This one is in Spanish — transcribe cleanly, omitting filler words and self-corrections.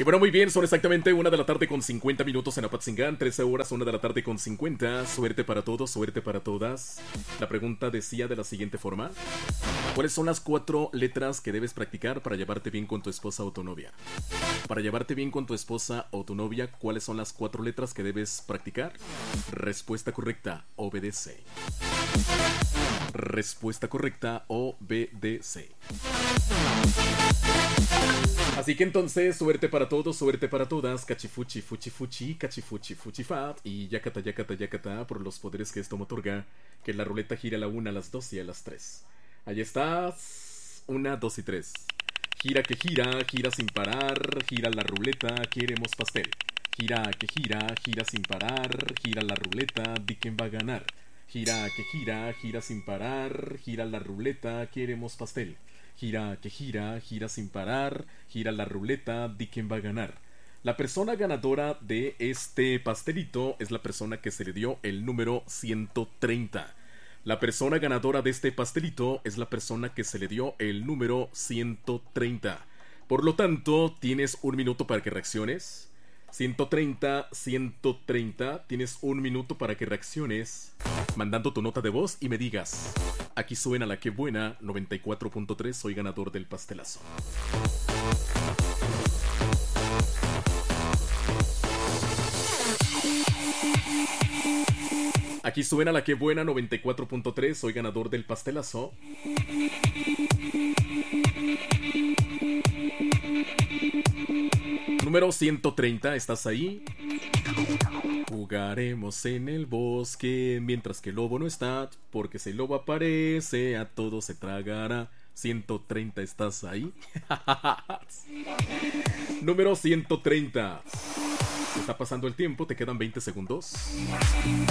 bueno, muy bien, son exactamente 1 de la tarde con 50 minutos en Apatzingán, 13 horas, 1 de la tarde con 50. Suerte para todos, suerte para todas. La pregunta decía de la siguiente forma: ¿cuáles son las 4 letras que debes practicar para llevarte bien con tu esposa o tu novia? Para llevarte bien con tu esposa o tu novia, ¿cuáles son las 4 letras que debes practicar? Respuesta correcta: obedece. Respuesta correcta: obedece. Así que entonces, suerte para todos, suerte para todas. Cachifuchi, fuchi, fuchi, cachifuchi, fuchi, fat. Y yacata, yacata, yacata, por los poderes que esto me otorga. Que la ruleta gira a la 1, a las 2 y a las 3. Ahí estás. 1, 2 y 3. Gira que gira, gira sin parar. Gira la ruleta, queremos pastel. Gira que gira sin parar. Gira la ruleta, di quién va a ganar. Gira que gira sin parar. Gira la ruleta, queremos pastel. Gira que gira sin parar. Gira la ruleta, di quién va a ganar. La persona ganadora de este pastelito es la persona que se le dio el número 130. La persona ganadora de este pastelito es la persona que se le dio el número 130. Por lo tanto, tienes 1 minuto para que reacciones. 130, 130. Tienes 1 minuto para que reacciones mandando tu nota de voz y me digas: aquí suena la que buena 94.3, soy ganador del pastelazo. Aquí suena la que buena 94.3, soy ganador del pastelazo. Número 130, ¿estás ahí? Jugaremos en el bosque mientras que el lobo no está, porque si el lobo aparece a todo se tragará. 130, ¿estás ahí? Número 130. Está pasando el tiempo, te quedan 20 segundos.